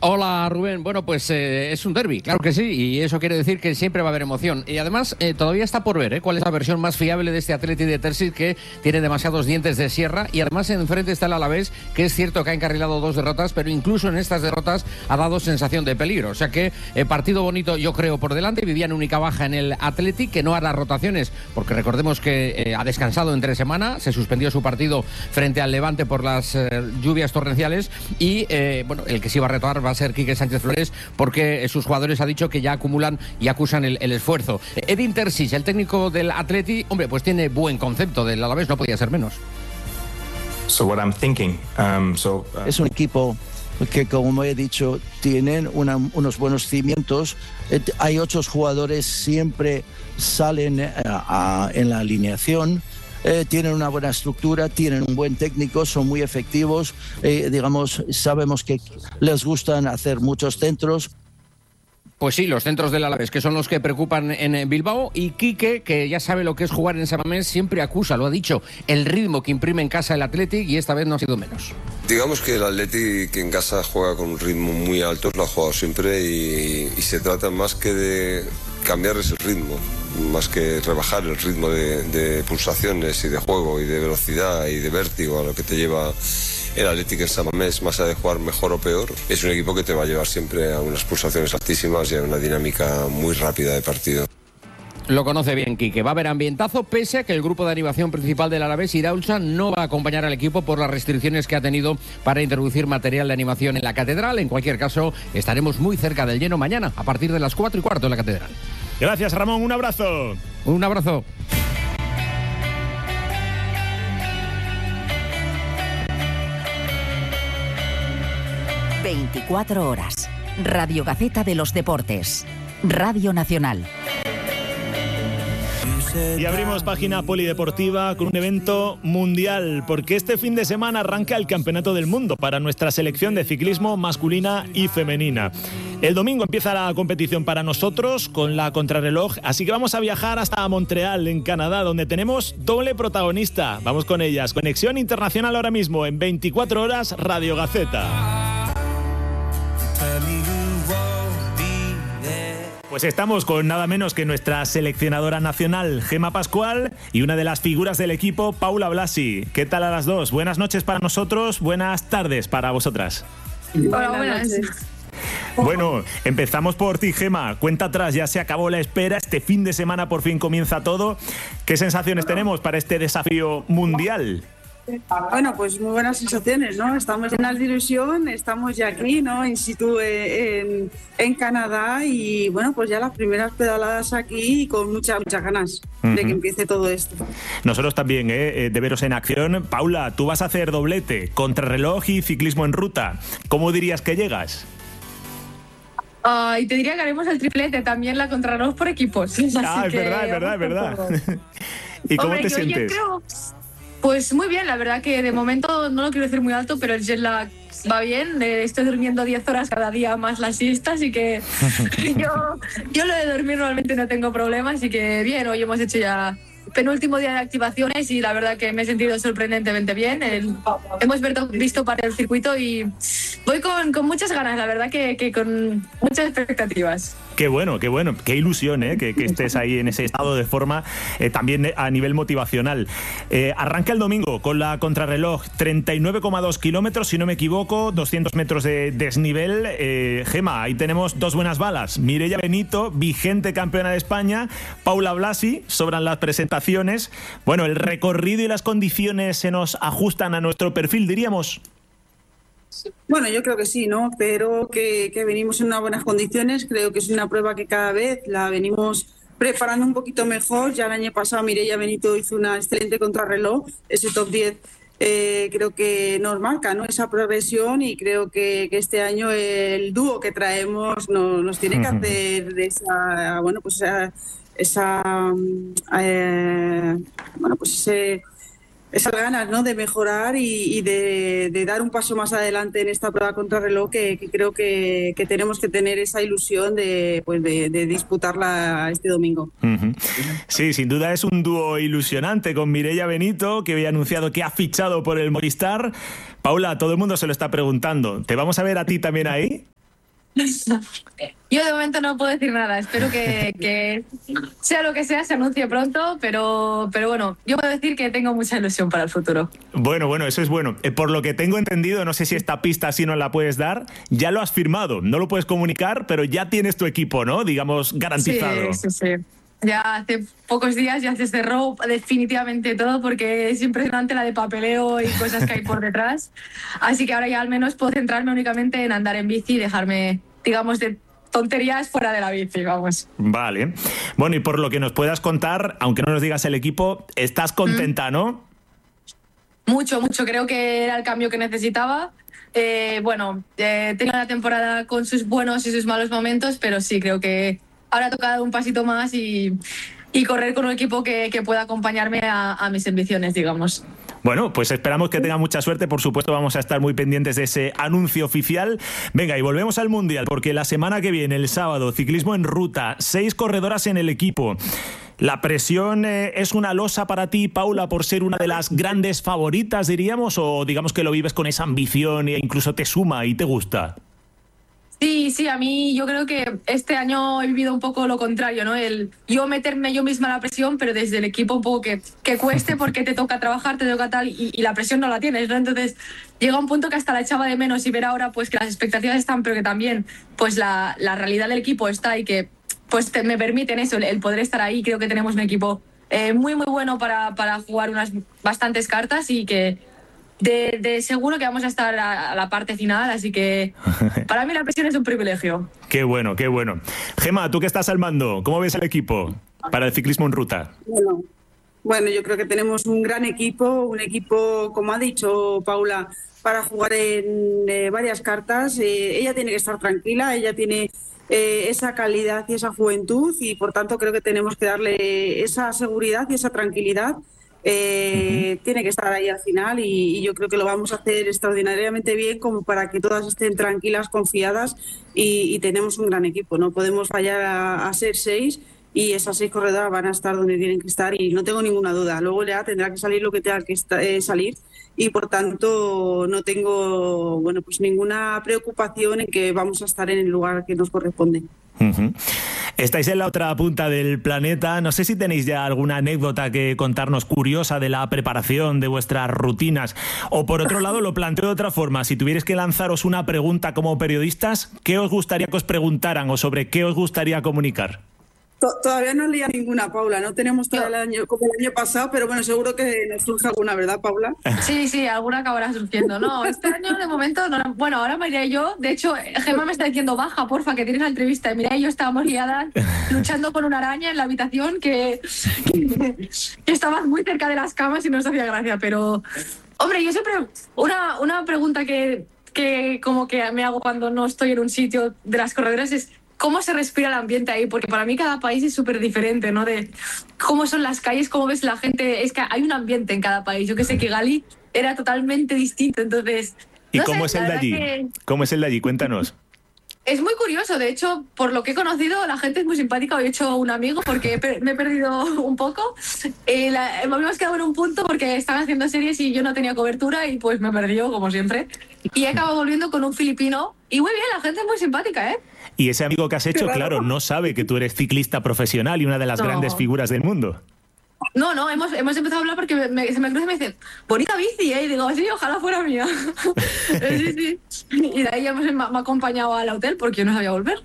Hola Rubén, bueno pues es un derbi, claro que sí, y eso quiere decir que siempre va a haber emoción. Y además todavía está por ver cuál es la versión más fiable de este Atleti de Terzic, que tiene demasiados dientes de sierra, y además enfrente está el Alavés, que es cierto que ha encarrilado 2 derrotas, pero incluso en estas derrotas ha dado sensación de peligro. O sea que partido bonito yo creo por delante. Vivian única baja en el Atleti, que no hará rotaciones, porque recordemos que ha descansado entre semana, se suspendió su partido frente al Levante por las lluvias torrenciales, y bueno, el que sí va a retomar va a ser Quique Sánchez Flores, porque sus jugadores ha dicho que ya acumulan y acusan el esfuerzo. Edin Terzic, el técnico del Atleti, hombre, pues tiene buen concepto del Alavés, no podía ser menos. Es un equipo que, como he dicho, tienen unos buenos cimientos. Hay 8 jugadores, siempre salen en la alineación. Tienen una buena estructura, tienen un buen técnico, son muy efectivos, sabemos que les gustan hacer muchos centros. Pues sí, los centros del Alavés, que son los que preocupan en Bilbao, y Quique, que ya sabe lo que es jugar en San Mamés, siempre acusa, lo ha dicho, el ritmo que imprime en casa el Athletic, y esta vez no ha sido menos. Digamos que el Athletic, que en casa juega con un ritmo muy alto, lo ha jugado siempre, y se trata más que de cambiarles el ritmo, más que rebajar el ritmo de pulsaciones y de juego y de velocidad y de vértigo a lo que te lleva el Athletic en San Mamés, más allá de jugar mejor o peor. Es un equipo que te va a llevar siempre a unas pulsaciones altísimas y a una dinámica muy rápida de partido. Lo conoce bien Quique. Va a haber ambientazo, pese a que el grupo de animación principal del Alavés, Iraultza, no va a acompañar al equipo por las restricciones que ha tenido para introducir material de animación en la catedral. En cualquier caso, estaremos muy cerca del lleno mañana, a partir de las 4:15 en la catedral. Gracias, Ramón. Un abrazo. Un abrazo. ...24 horas... Radio Gaceta de los Deportes... Radio Nacional. Y abrimos página polideportiva con un evento mundial, porque este fin de semana arranca el Campeonato del Mundo para nuestra selección de ciclismo masculina y femenina. El domingo empieza la competición para nosotros con la contrarreloj, así que vamos a viajar hasta Montreal, en Canadá, donde tenemos doble protagonista. Vamos con ellas. Conexión internacional ahora mismo en 24 horas Radio Gaceta. Pues estamos con nada menos que nuestra seleccionadora nacional, Gemma Pascual, y una de las figuras del equipo, Paula Blasi. ¿Qué tal a las dos? Buenas noches para nosotros, buenas tardes para vosotras. Hola, buenas noches. Bueno, empezamos por ti, Gemma. Cuenta atrás, ya se acabó la espera, este fin de semana por fin comienza todo. ¿Qué sensaciones tenemos para este desafío mundial? Bueno, pues muy buenas sensaciones, ¿no? Estamos llenas de ilusión, estamos ya aquí, ¿no? In situ en Canadá, y bueno, pues ya las primeras pedaladas aquí y con muchas ganas de que empiece todo esto. Nosotros también, de veros en acción. Paula, tú vas a hacer doblete, contrarreloj y ciclismo en ruta. ¿Cómo dirías que llegas? Y te diría que haremos el triplete, también la contrarreloj por equipos. Es verdad. ¿Y cómo te sientes? Yo creo... Pues muy bien, la verdad que de momento no lo quiero decir muy alto, pero el jet lag va bien. Estoy durmiendo 10 horas cada día más la siesta, así que yo lo de dormir normalmente no tengo problema, así que bien. Hoy hemos hecho ya penúltimo día de activaciones y la verdad que me he sentido sorprendentemente bien. Hemos visto para el circuito y voy con muchas ganas, la verdad que con muchas expectativas. Qué bueno, qué ilusión, que estés ahí en ese estado de forma, también a nivel motivacional. Arranca el domingo con la contrarreloj, 39,2 kilómetros, si no me equivoco, 200 metros de desnivel. Gemma, ahí tenemos dos buenas balas. Mireia Benito, vigente campeona de España, Paula Blasi, sobran las presentaciones. Bueno, el recorrido y las condiciones se nos ajustan a nuestro perfil, diríamos. Bueno, yo creo que sí, ¿no? Pero que venimos en unas buenas condiciones. Creo que es una prueba que cada vez la venimos preparando un poquito mejor. Ya el año pasado Mireia Benito hizo una excelente contrarreloj. Ese top 10 creo que nos marca, ¿no? Esa progresión, y creo que este año el dúo que traemos nos tiene que hacer esa, bueno, pues esas ganas, ¿no?, de mejorar y de dar un paso más adelante en esta prueba contrarreloj, que creo que tenemos que tener esa ilusión de disputarla este domingo. Sí, sin duda es un dúo ilusionante con Mireia Benito, que había anunciado que ha fichado por el Movistar. Paula, todo el mundo se lo está preguntando. ¿Te vamos a ver a ti también ahí? Yo de momento no puedo decir nada. Espero que sea lo que sea, se anuncie pronto, pero bueno, yo puedo decir que tengo mucha ilusión para el futuro. Bueno, eso es bueno. Por lo que tengo entendido, no sé si esta pista sí nos la puedes dar, ya lo has firmado, no lo puedes comunicar, pero ya tienes tu equipo, ¿no? Digamos, garantizado. Sí. Ya hace pocos días ya se cerró definitivamente todo porque es impresionante la de papeleo y cosas que hay por detrás. Así que ahora ya al menos puedo centrarme únicamente en andar en bici y dejarme, digamos, de tonterías fuera de la bici, vamos. Vale. Bueno, y por lo que nos puedas contar, aunque no nos digas el equipo, ¿estás contenta, no? Mucho. Creo que era el cambio que necesitaba. Tengo la temporada con sus buenos y sus malos momentos, pero sí, creo que ahora toca dar un pasito más y correr con un equipo que pueda acompañarme a mis ambiciones, digamos. Bueno, pues esperamos que tenga mucha suerte. Por supuesto, vamos a estar muy pendientes de ese anuncio oficial. Venga, y volvemos al Mundial, porque la semana que viene, el sábado, ciclismo en ruta, 6 corredoras en el equipo. ¿La presión es una losa para ti, Paula, por ser una de las grandes favoritas, diríamos? ¿O digamos que lo vives con esa ambición e incluso te suma y te gusta? Sí, a mí yo creo que este año he vivido un poco lo contrario, ¿no? El yo meterme yo misma la presión, pero desde el equipo un poco que cueste porque te toca trabajar, te toca tal, y la presión no la tienes, ¿no? Entonces llega un punto que hasta la echaba de menos y ver ahora pues que las expectativas están, pero que también pues la realidad del equipo está y que pues me permiten eso, el poder estar ahí. Creo que tenemos un equipo muy bueno para jugar unas bastantes cartas y que de seguro que vamos a estar a la parte final, así que para mí la presión es un privilegio. Qué bueno. Gemma, tú que estás al mando, ¿cómo ves el equipo para el ciclismo en ruta? Bueno, yo creo que tenemos un gran equipo, como ha dicho Paula, para jugar en varias cartas. Ella tiene que estar tranquila, ella tiene esa calidad y esa juventud, y por tanto creo que tenemos que darle esa seguridad y esa tranquilidad. Tiene que estar ahí al final y yo creo que lo vamos a hacer extraordinariamente bien como para que todas estén tranquilas, confiadas, y tenemos un gran equipo. No podemos fallar a ser 6 y esas 6 corredoras van a estar donde tienen que estar y no tengo ninguna duda. Luego ya tendrá que salir lo que tenga que salir y por tanto no tengo ninguna preocupación en que vamos a estar en el lugar que nos corresponde. Estáis en la otra punta del planeta. No sé si tenéis ya alguna anécdota que contarnos curiosa de la preparación de vuestras rutinas. O por otro lado, lo planteo de otra forma. Si tuvierais que lanzaros una pregunta como periodistas, ¿qué os gustaría que os preguntaran o sobre qué os gustaría comunicar? Todavía no leía ninguna, Paula. No tenemos todo el año como el año pasado, pero bueno, seguro que nos surge alguna, ¿verdad, Paula? Sí, alguna acabará surgiendo. No, este año de momento no. Bueno, ahora María y yo, de hecho, Gemma me está diciendo, baja, porfa, que tienes la entrevista. Y María y yo estábamos liadas luchando con una araña en la habitación que estabas muy cerca de las camas y no nos hacía gracia. Pero, hombre, yo siempre... Una pregunta que como que me hago cuando no estoy en un sitio de las corredoras es ¿cómo se respira el ambiente ahí? Porque para mí cada país es súper diferente, ¿no? De cómo son las calles, cómo ves la gente. Es que hay un ambiente en cada país. Yo que sé que Gali era totalmente distinto, entonces... ¿Y cómo es el de allí? ¿Cómo es el de allí? Cuéntanos. Es muy curioso, de hecho, por lo que he conocido, la gente es muy simpática. Hoy he hecho un amigo porque me he perdido un poco. Habíamos quedado en un punto porque estaban haciendo series y yo no tenía cobertura y pues me perdió, como siempre. Y he acabado volviendo con un filipino y muy bien, la gente es muy simpática, ¿eh? Y ese amigo que has hecho, claro, no sabe que tú eres ciclista profesional y una de las grandes figuras del mundo. No, hemos empezado a hablar porque se me cruza y me dice, bonita bici, ¿eh? Y digo, sí, ojalá fuera mía. Sí. Y de ahí me ha acompañado al hotel porque yo no sabía volver.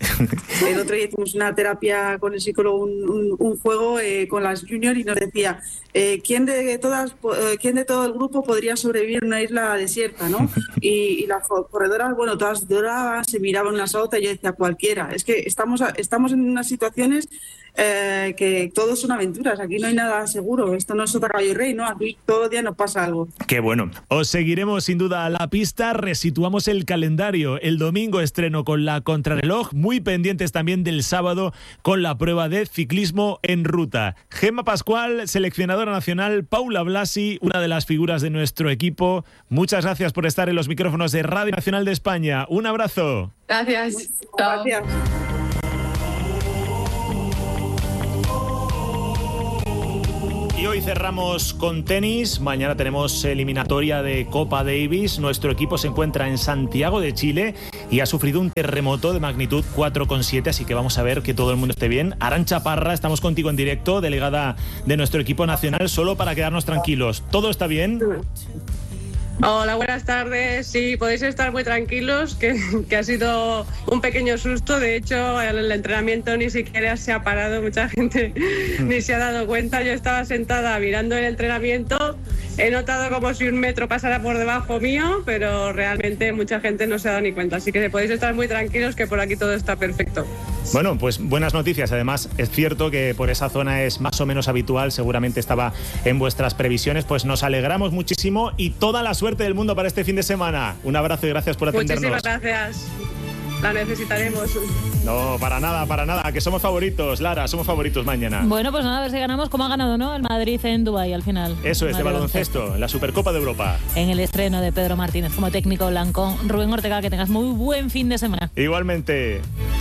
El otro día hicimos una terapia con el psicólogo, un juego con las juniors y nos decía ¿quién de todo el grupo podría sobrevivir en una isla desierta, ¿no? Y las corredoras, bueno, todas lloraban, se miraban unas a otras y yo decía cualquiera. Es que estamos en unas situaciones que todos son aventuras. Aquí no hay nada seguro. Esto no es Sota, Caballo y Rey, ¿no? Aquí todo el día nos pasa algo. Qué bueno. Os seguiremos sin duda a la pista. Resituamos el calendario. El domingo estreno con la contrarreloj. Muy pendientes también del sábado con la prueba de ciclismo en ruta. Gemma Pascual, seleccionadora nacional. Paula Blasi, una de las figuras de nuestro equipo. Muchas gracias por estar en los micrófonos de Radio Nacional de España. Un abrazo. Gracias. Gracias. Y hoy cerramos con tenis. Mañana tenemos eliminatoria de Copa Davis. Nuestro equipo se encuentra en Santiago de Chile y ha sufrido un terremoto de magnitud 4,7, así que vamos a ver que todo el mundo esté bien. Arantxa Parra, estamos contigo en directo, delegada de nuestro equipo nacional, solo para quedarnos tranquilos. ¿Todo está bien? Hola, buenas tardes. Sí, podéis estar muy tranquilos, que ha sido un pequeño susto. De hecho, el entrenamiento ni siquiera se ha parado, mucha gente ni se ha dado cuenta. Yo estaba sentada mirando el entrenamiento, he notado como si un metro pasara por debajo mío, pero realmente mucha gente no se ha dado ni cuenta. Así que podéis estar muy tranquilos, que por aquí todo está perfecto. Bueno, pues buenas noticias. Además, es cierto que por esa zona es más o menos habitual, seguramente estaba en vuestras previsiones, pues nos alegramos muchísimo y toda la suerte del mundo para este fin de semana. Un abrazo y gracias por atendernos. Muchísimas gracias. La necesitaremos. No, para nada, que somos favoritos, Lara, somos favoritos mañana. Bueno, pues nada, a ver si ganamos como ha ganado, ¿no? El Madrid en Dubái al final. Eso es, de baloncesto, en la Supercopa de Europa. En el estreno de Pedro Martínez como técnico blanco. Rubén Ortega, que tengas muy buen fin de semana. Igualmente.